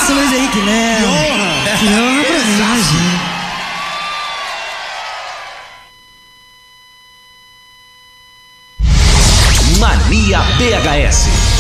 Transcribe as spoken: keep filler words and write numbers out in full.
Abraço, Luiz Henrique Léo. Que honra. Que honra pra mim, imagina. Mania B H S.